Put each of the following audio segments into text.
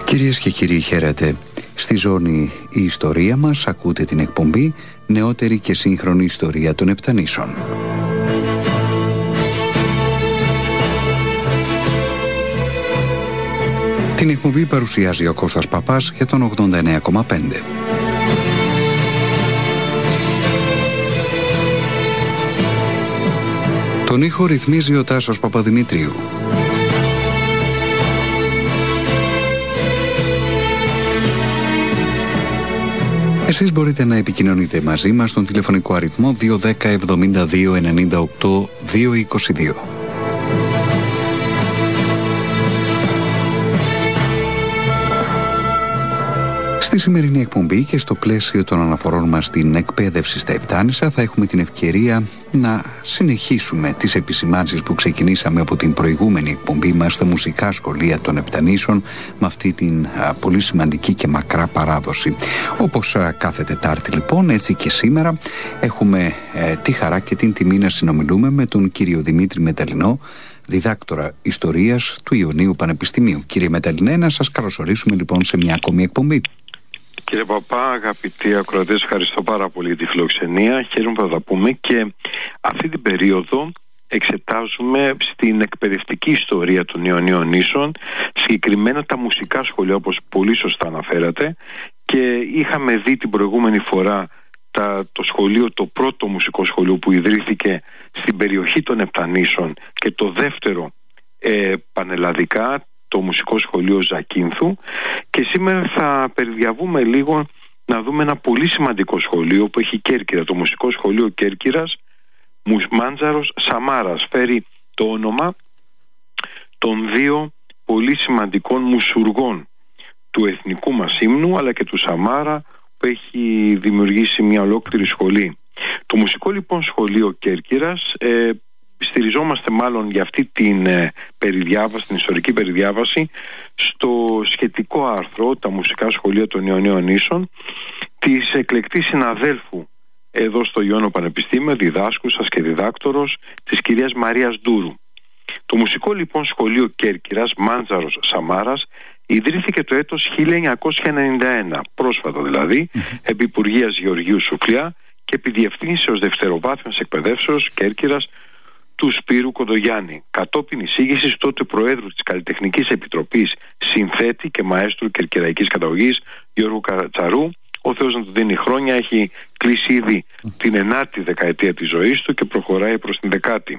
Κυρίες και κύριοι, χαίρετε. Στη ζώνη η ιστορία μας ακούτε την εκπομπή «Νεότερη και σύγχρονη ιστορία των Επτανήσων». Την εκπομπή παρουσιάζει ο Κώστας Παπάς για τον 89,5. Τον ήχο ρυθμίζει ο Τάσος Παπαδημητρίου. Εσείς μπορείτε να επικοινωνείτε μαζί μας στον τηλεφωνικό αριθμό 210 72 98 222. Στη σημερινή εκπομπή και στο πλαίσιο των αναφορών μας στην εκπαίδευση στα Επτάνησα θα έχουμε την ευκαιρία να συνεχίσουμε τις επισημάνσεις που ξεκινήσαμε από την προηγούμενη εκπομπή μας στα μουσικά σχολεία των Επτανήσων με αυτή την πολύ σημαντική και μακρά παράδοση. Όπως κάθε Τετάρτη λοιπόν, έτσι και σήμερα έχουμε τη χαρά και την τιμή να συνομιλούμε με τον κύριο Δημήτρη Μεταλλινό, διδάκτορα ιστορίας του Ιωνίου Πανεπιστημίου. Κύριε Μεταλλινέ, να σας καλωσορίσουμε λοιπόν σε μια ακόμη εκπομπή. Κύριε Παπά, αγαπητοί ακροατές, ευχαριστώ πάρα πολύ για τη φιλοξενία. Χαίρομαι που θα τα πούμε και αυτή την περίοδο εξετάζουμε στην εκπαιδευτική ιστορία των Ιωνίων Νήσων, συγκεκριμένα τα μουσικά σχολεία, όπως πολύ σωστά αναφέρατε, και είχαμε δει την προηγούμενη φορά το σχολείο, το πρώτο μουσικό σχολείο που ιδρύθηκε στην περιοχή των Επτανήσων και το δεύτερο πανελλαδικά, το μουσικό σχολείο Ζακίνθου, και σήμερα θα περιδιαβούμε λίγο να δούμε ένα πολύ σημαντικό σχολείο που έχει Κέρκυρα, το μουσικό σχολείο Κέρκυρας Μάντζαρος Σαμάρας. Φέρει το όνομα των δύο πολύ σημαντικών μουσουργών του εθνικού μας ύμνου αλλά και του Σαμάρα, που έχει δημιουργήσει μια ολόκληρη σχολή. Το μουσικό λοιπόν σχολείο Κέρκυρας, στηριζόμαστε μάλλον για αυτή την περιδιάβαση, την ιστορική περιδιάβαση, στο σχετικό άρθρο «Τα μουσικά σχολεία των Ιωνίων Νήσων» της εκλεκτής συναδέλφου εδώ στο Ιώνιο Πανεπιστήμιο, διδάσκουσας και διδάκτορος, της κυρίας Μαρίας Ντούρου. Το μουσικό λοιπόν σχολείο Κέρκυρας Μάντζαρος Σαμάρας ιδρύθηκε το έτος 1991, πρόσφατα δηλαδή, επί Υπουργείας Γεωργίου Σουφλιά και επί διευθύνσεως δευτεροβάθμιας εκπαιδεύσεως Κέρκυρας του Σπύρου Κοντογιάννη, κατόπιν εισήγησης τότε Προέδρου της Καλλιτεχνικής Επιτροπής, συνθέτη και μαέστρου κερκυραϊκής καταγωγής Γιώργου Κατσαρού. Ο Θεός να του δίνει χρόνια, έχει κλείσει ήδη την 9η δεκαετία της ζωής του και προχωράει προς την 10η.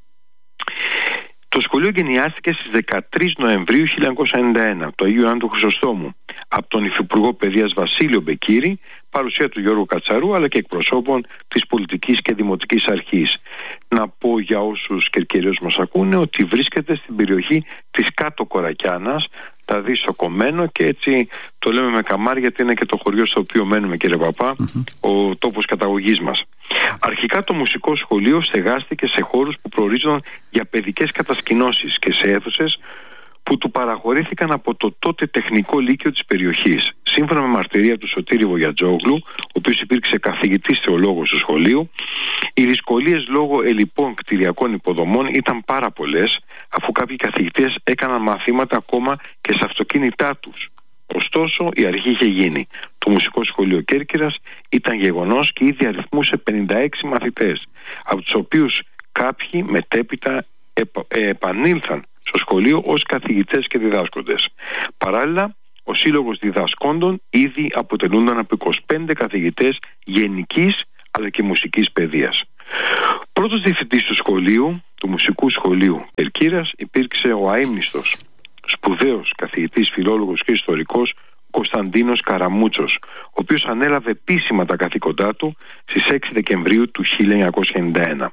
Το σχολείο γενιάστηκε στις 13 Νοεμβρίου 1991, το Αγίου Ιωάννου του Χρυσοστόμου, από τον Υφυπουργό Παιδείας Βασίλειο Μπεκύρη, παρουσία του Γιώργου Κατσαρού αλλά και εκπροσώπων της πολιτικής και δημοτικής αρχής. Να πω για όσους κερκυρίους μας ακούνε ότι βρίσκεται στην περιοχή της Κάτω Κορακιάνας, δηλαδή στο Κομμένο, και έτσι το λέμε με καμάρι γιατί είναι και το χωριό στο οποίο μένουμε, κύριε Παπά, ο τόπος καταγωγής μας. Αρχικά το μουσικό σχολείο στεγάστηκε σε χώρους που προορίζονταν για παιδικές κατασκηνώσεις και σε αίθουσες που του παραχωρήθηκαν από το τότε τεχνικό λύκειο της περιοχής. Σύμφωνα με μαρτυρία του Σωτήρη Βογιατζόγλου, ο οποίος υπήρξε καθηγητής θεολόγος του σχολείου, οι δυσκολίες λόγω ελλειπών κτηριακών υποδομών ήταν πάρα πολλές, αφού κάποιοι καθηγητές έκαναν μαθήματα ακόμα και σε αυτοκίνητά τους. Ωστόσο, η αρχή είχε γίνει. Το μουσικό σχολείο Κέρκυρας ήταν γεγονός και ήδη αριθμούσε 56 μαθητές, από τους οποίους κάποιοι μετέπειτα επανήλθαν στο σχολείο ως καθηγητές και διδάσκοντες. Παράλληλα, ο Σύλλογος Διδασκόντων ήδη αποτελούνταν από 25 καθηγητές γενικής αλλά και μουσικής παιδείας. Πρώτος διευθυντής του σχολείου, του μουσικού σχολείου Κέρκυρας, υπήρξε ο αείμνηστος, σπουδαίος καθηγητής, φιλόλογος και ιστορικός Κωνσταντίνος Καραμούτσος, ο οποίος ανέλαβε επίσημα τα καθήκοντά του στις 6 Δεκεμβρίου του 1991.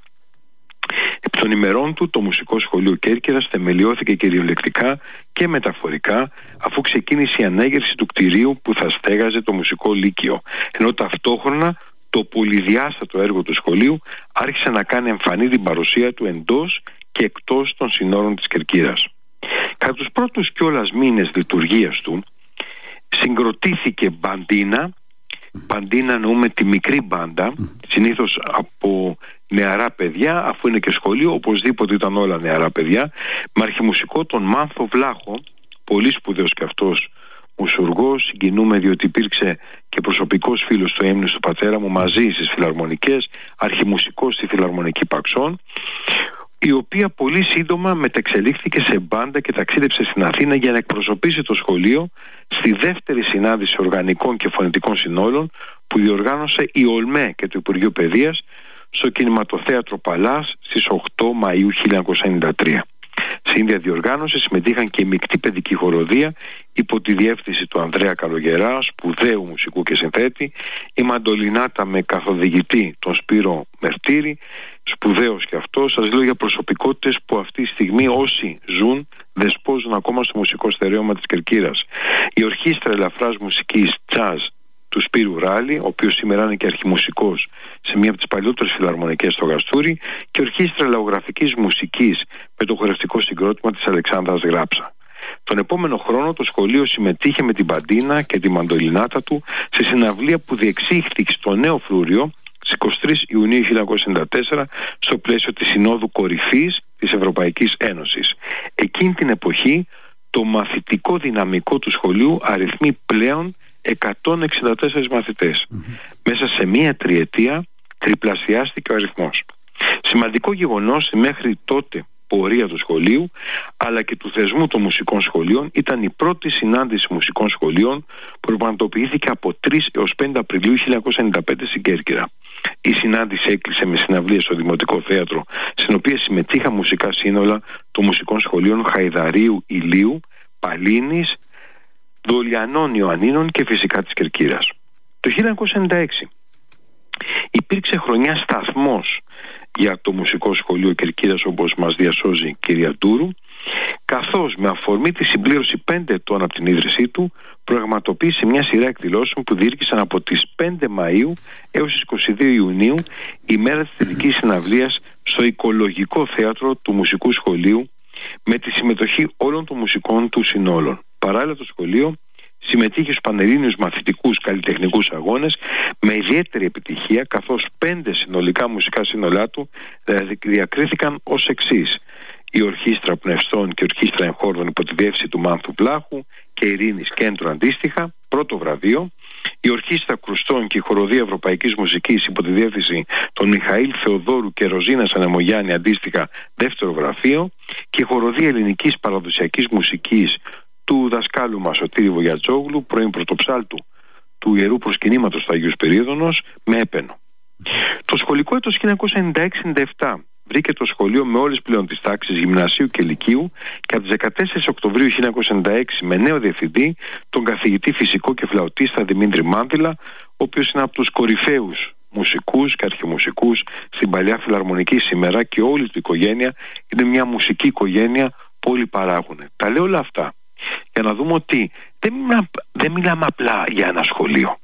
Επί των ημερών του, το μουσικό σχολείο Κέρκυρας θεμελιώθηκε κυριολεκτικά και μεταφορικά, αφού ξεκίνησε η ανέγερση του κτηρίου που θα στέγαζε το μουσικό λύκειο, ενώ ταυτόχρονα το πολυδιάστατο έργο του σχολείου άρχισε να κάνει εμφανή την παρουσία του εντός και εκτός των συνόρων της Κερκύρας. Κατά τους πρώτους κιόλας μήνες λειτουργίας του συγκροτήθηκε μπαντίνα. Μπαντίνα εννοούμε τη μικρή μπάντα, συνήθως από νεαρά παιδιά, αφού είναι και σχολείο, οπωσδήποτε ήταν όλα νεαρά παιδιά, με αρχιμουσικό τον Μάνθο Βλάχο, πολύ σπουδαίος και αυτός μουσουργός, συγκινούμε διότι υπήρξε και προσωπικός φίλος του έμνης του πατέρα μου μαζί στις φιλαρμονικές, αρχιμουσικός στη Φιλαρμονική Παξών, η οποία πολύ σύντομα μετεξελίχθηκε σε μπάντα και ταξίδεψε στην Αθήνα για να εκπροσωπήσει το σχολείο στη δεύτερη συνάντηση οργανικών και φωνητικών συνόλων που διοργάνωσε η ΟΛΜΕ και το Υπουργείο Παιδείας στο Κινηματοθέατρο Παλάς στις 8 Μαΐου 1993. Στην ίδια διοργάνωση συμμετείχαν και η μεικτή παιδική χοροδία υπό τη διεύθυνση του Ανδρέα Καλογερά, σπουδαίου μουσικού και συνθέτη, η μαντολινάτα με καθοδηγητή τον Σπύρο Μερτήρη, σπουδαίος και αυτό. Σας λέω για προσωπικότητες που αυτή τη στιγμή όσοι ζουν δεσπόζουν ακόμα στο μουσικό στερέωμα της Κερκύρας. Η Ορχήστρα Ελαφράς Μουσικής Τζαζ του Σπύρου Ράλη, ο οποίος σήμερα είναι και αρχιμουσικός σε μία από τις παλιότερες φιλαρμονικές στο Γαστούρι, και Ορχήστρα Λαογραφικής Μουσικής με το χορευτικό συγκρότημα της Αλεξάνδρας Γράψα. Τον επόμενο χρόνο το σχολείο συμμετείχε με την μπαντίνα και τη μαντολινάτα του σε συναυλία που διεξήχθηκε στο Νέο Φρούριο στις 23 Ιουνίου 1994 στο πλαίσιο της Συνόδου Κορυφής της Ευρωπαϊκής Ένωσης. Εκείνη την εποχή το μαθητικό δυναμικό του σχολείου αριθμεί πλέον 164 μαθητές. Μέσα σε μία τριετία τριπλασιάστηκε ο αριθμός. Σημαντικό γεγονός στη μέχρι τότε πορεία του σχολείου αλλά και του θεσμού των μουσικών σχολείων ήταν η πρώτη συνάντηση μουσικών σχολείων που πραγματοποιήθηκε από 3 έως 5 Απριλίου 1995 στην Κέρκυρα. Η συνάντηση έκλεισε με συναυλία στο Δημοτικό Θέατρο, στην οποία συμμετείχαν μουσικά σύνολα των μουσικών σχολείων Χαϊδαρίου, Ηλίου, Παλίνης, Δολιανών, Ιωαννίνων και φυσικά της Κερκύρας. Το 1996 υπήρξε χρονιά σταθμός για το μουσικό σχολείο Κερκύρας, όπως μας διασώζει η κυρία Ντούρου, καθώς με αφορμή τη συμπλήρωση 5 ετών από την ίδρυσή του πραγματοποίησε μια σειρά εκδηλώσεων που διήρκησαν από τις 5 Μαΐου έως τις 22 Ιουνίου, η μέρα της τελικής συναυλίας στο Οικολογικό Θέατρο του Μουσικού Σχολείου, με τη συμμετοχή όλων των μουσικών του συνόλων. Παράλληλα το σχολείο συμμετείχε στους πανελλήνιους μαθητικούς καλλιτεχνικούς αγώνες με ιδιαίτερη επιτυχία, καθώς 5 συνολικά μουσικά σύνολά του διακρίθηκαν ως εξής: η Ορχήστρα Πνευστών και η Ορχήστρα Εγχόρδων υπό τη διεύθυνση του Μάνθου Πλάχου και Ειρήνης Κέντρου αντίστοιχα, πρώτο βραβείο; η Ορχήστρα Κρουστών και η Χοροδία Ευρωπαϊκής Μουσικής υπό τη διεύθυνση των Μιχαήλ Θεοδόρου και Ροζίνας Ανεμογιάννη αντίστοιχα, δεύτερο βραβείο; και η Χοροδία Ελληνικής Παραδοσιακής Μουσικής του δασκάλου μας Σωτήρη Βογιατζόγλου, πρώην πρωτοψάλτου του Ιερού Προσκυνήματος του Αγίου Σπυρίδωνος, με έπαινο. Το σχολικό έτος 1996-97 βρήκε το σχολείο με όλες πλέον τις τάξεις γυμνασίου και λυκείου και από τις 14 Οκτωβρίου 1996 με νέο διευθυντή τον καθηγητή φυσικό και φλαουτίστα Δημήτρη Μάντιλα, ο οποίος είναι από τους κορυφαίους μουσικούς και αρχιμουσικούς στην παλιά φιλαρμονική σήμερα, και όλη του οικογένεια είναι μια μουσική οικογένεια που όλοι παράγουν. Τα λέω όλα αυτά για να δούμε ότι δεν μιλάμε απλά για ένα σχολείο.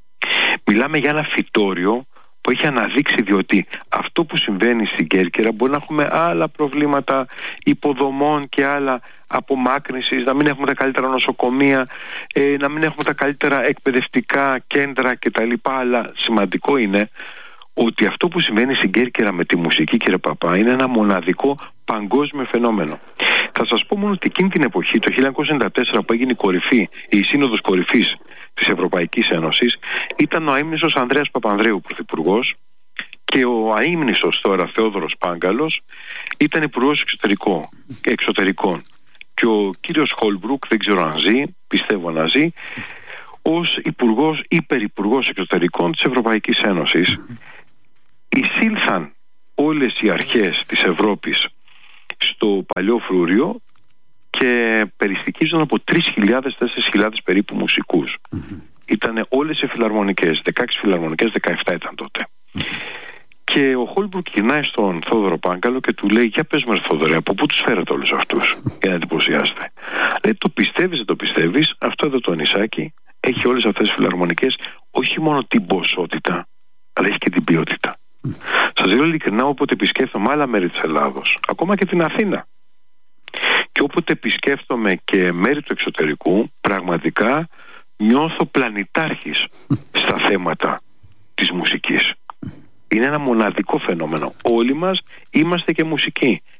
Μιλάμε για ένα φυτόριο που έχει αναδείξει, διότι αυτό που συμβαίνει στην Κέρκυρα μπορεί να έχουμε άλλα προβλήματα υποδομών και άλλα απομάκρυνσης, να μην έχουμε τα καλύτερα νοσοκομεία, να μην έχουμε τα καλύτερα εκπαιδευτικά κέντρα κτλ. Αλλά σημαντικό είναι ότι αυτό που συμβαίνει στην Κέρκυρα με τη μουσική, κύριε Παπά, είναι ένα μοναδικό παγκόσμιο φαινόμενο. Θα σας πω μόνο ότι εκείνη την εποχή, το 1994 που έγινε η Σύνοδος Κορυφής της Ευρωπαϊκής Ένωσης, ήταν ο αείμνηστος Ανδρέας Παπανδρέου πρωθυπουργός και ο αείμνηστος τώρα Θεόδωρος Πάγκαλος ήταν υπουργός εξωτερικών, και ο κύριος Χόλμπρουκ, δεν ξέρω αν ζει, πιστεύω να ζει, ως υπερυπουργός εξωτερικών της Ευρωπαϊκής Ένωσης. Εισήλθαν όλες οι αρχές της Ευρώπης στο παλιό Φρούριο και περιστικίζονταν από 3.000-4.000 περίπου μουσικούς. Ήτανε όλες οι φιλαρμονικές, 16 φιλαρμονικές, 17 ήταν τότε. Και ο Χόλμπρουκ γυρνάει στον Θόδωρο Πάγκαλο και του λέει: για πες μας, Θόδωρε, από πού τους φέρατε όλους αυτούς για να εντυπωσιάστε? Λέει: το πιστεύεις, δεν το πιστεύεις, αυτό εδώ το νησάκι έχει όλες αυτές τις φιλαρμονικές, όχι μόνο την ποσότητα, αλλά έχει και την ποιότητα. Σας λέω ειλικρινά, όποτε επισκέφτομαι άλλα μέρη της Ελλάδος, ακόμα και την Αθήνα, και όποτε επισκέφτομαι και μέρη του εξωτερικού, πραγματικά νιώθω πλανητάρχης στα θέματα της μουσικής. Είναι ένα μοναδικό φαινόμενο. Όλοι μας είμαστε και μουσικοί.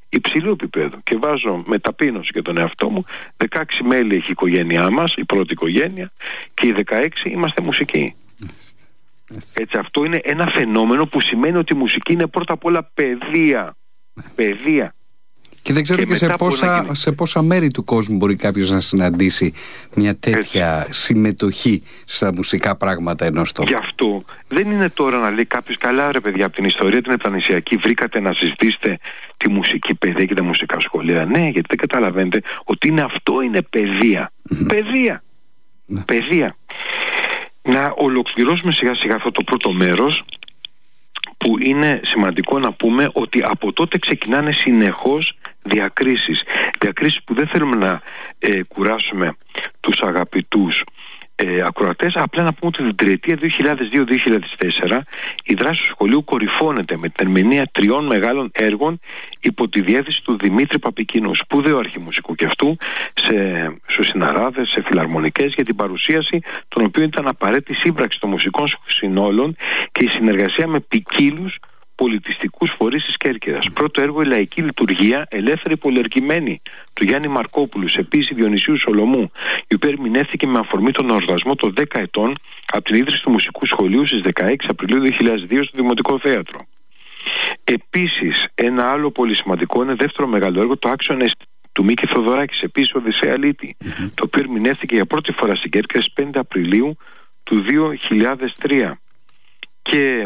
υψηλού επίπεδου. Και βάζω με ταπείνωση και τον εαυτό μου, 16 μέλη έχει η οικογένειά μας, η πρώτη οικογένεια, και οι 16 είμαστε μουσικοί. Έτσι, αυτό είναι ένα φαινόμενο που σημαίνει ότι η μουσική είναι πρώτα απ' όλα παιδεία. Παιδεία. Και δεν ξέρω και σε πόσα μέρη του κόσμου μπορεί κάποιος να συναντήσει μια τέτοια συμμετοχή στα μουσικά πράγματα ενός τόπου. Γι' αυτό δεν είναι τώρα να λέει κάποιος, καλά ρε παιδιά, από την ιστορία την επανησιακή βρήκατε να συζητήσετε τη μουσική παιδεία και τα μουσικά σχολεία. Ναι, γιατί δεν καταλαβαίνετε ότι αυτό είναι παιδεία. Παιδεία. Παιδεία. Να ολοκληρώσουμε σιγά σιγά αυτό το πρώτο μέρος, που είναι σημαντικό να πούμε ότι από τότε ξεκινάνε συνεχώς διακρίσεις που δεν θέλουμε να κουράσουμε τους αγαπητούς ακροατές. Απλά να πούμε ότι την τριετία 2002-2004 η δράση του σχολείου κορυφώνεται με την ερμηνεία 3 μεγάλων έργων υπό τη διεύθυνση του Δημήτρη Παπικίνου, σπουδαίου αρχιμουσικού και αυτού, στους συναράδες, σε φιλαρμονικές, για την παρουσίαση των οποίων ήταν απαραίτητη σύμπραξη των μουσικών συνόλων και η συνεργασία με ποικίλους πολιτιστικούς φορείς της Κέρκυρας. Πρώτο έργο, η λαϊκή λειτουργία Ελεύθερη Πολιορκημένη του Γιάννη Μαρκόπουλου σε ποίηση Διονυσίου Σολομού, η οποία ερμηνεύτηκε με αφορμή τον εορτασμό των 10 ετών από την ίδρυση του Μουσικού Σχολείου στις 16 Απριλίου 2002 στο Δημοτικό Θέατρο. Επίσης, ένα άλλο πολύ σημαντικό είναι δεύτερο μεγάλο έργο, το Άξονες του Μίκη Θοδωράκη σε ποίηση Οδυσσέα Λίτη, το οποίο ερμηνεύτηκε για πρώτη φορά στην Κέρκυρα στις 5 Απριλίου του 2003. Και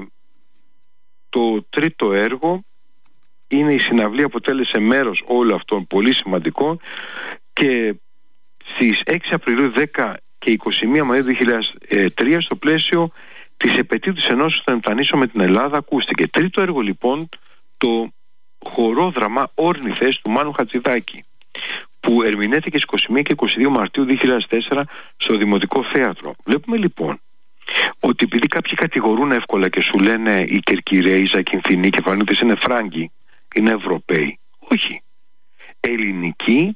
το τρίτο έργο είναι η συναυλία, αποτέλεσε μέρος όλων αυτών πολύ σημαντικό, και στις 6 Απριλίου 10 και 21 Μαΐου 2003 στο πλαίσιο της επετείου της ενώσεως των Επτανήσεων με την Ελλάδα ακούστηκε. Τρίτο έργο λοιπόν, το χορόδραμα Όρνηθες του Μάνου Χατζηδάκη, που ερμηνεύτηκε στις 21 και 22 Μαρτίου 2004 στο Δημοτικό Θέατρο. Βλέπουμε λοιπόν ότι επειδή κάποιοι κατηγορούν εύκολα και σου λένε οι Κερκυραίοι, οι Ζακυνθινοί και Φανίτες είναι Φράγκοι, είναι Ευρωπαίοι. Όχι. Ελληνική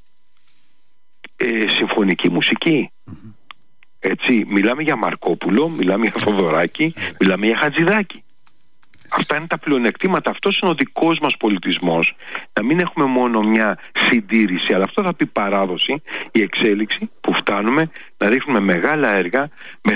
συμφωνική μουσική. Έτσι, μιλάμε για Μαρκόπουλο, μιλάμε για Θοδωράκη, μιλάμε για Χατζηδάκη. Αυτά είναι τα πλεονεκτήματα. Αυτός είναι ο δικός μας πολιτισμός. Να μην έχουμε μόνο μια συντήρηση, αλλά αυτό θα πει παράδοση, η εξέλιξη που φτάνουμε να ρίχνουμε μεγάλα έργα με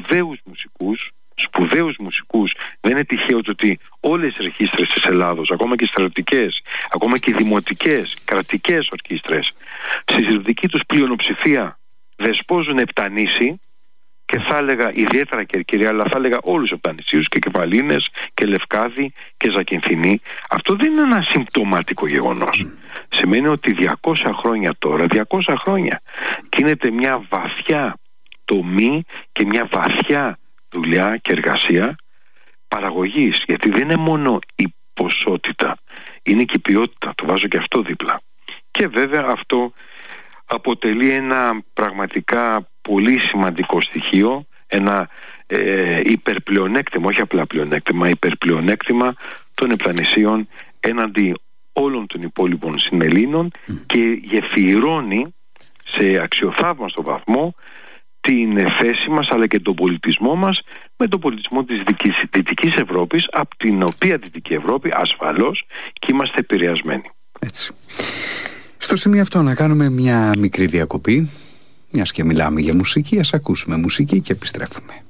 σπουδαίους μουσικούς. Δεν είναι τυχαίο ότι όλες οι ορχήστρες της Ελλάδος, ακόμα και οι στρατιωτικές, ακόμα και οι δημοτικές, κρατικές ορχήστρες, στη συλλογική τους πλειονοψηφία δεσπόζουν επτανήσι, και θα έλεγα ιδιαίτερα Κερκυρία, αλλά θα έλεγα όλους τους επτανησίους, και Κεφαλίνες και Λευκάδη και Ζακυνθινοί. Αυτό δεν είναι ένα συμπτωματικό γεγονός. Σημαίνει ότι 200 χρόνια τώρα, 200 χρόνια γίνεται μια βαθιά τομή και μια βαθιά δουλειά και εργασία παραγωγής, γιατί δεν είναι μόνο η ποσότητα, είναι και η ποιότητα. Το βάζω και αυτό δίπλα. Και βέβαια αυτό αποτελεί ένα πραγματικά πολύ σημαντικό στοιχείο, ένα υπερπλεονέκτημα, όχι απλά πλεονέκτημα, υπερπλεονέκτημα των Επτανησίων έναντι όλων των υπόλοιπων συνελλήνων, και γεφυρώνει σε αξιοθαύμαστο βαθμό την θέση μας αλλά και τον πολιτισμό μας με τον πολιτισμό της Δυτικής Ευρώπης, από την οποία Δυτική Ευρώπη ασφαλώς και είμαστε επηρεασμένοι. Έτσι. Στο σημείο αυτό να κάνουμε μια μικρή διακοπή, μιας και μιλάμε για μουσική, ας ακούσουμε μουσική και επιστρέφουμε.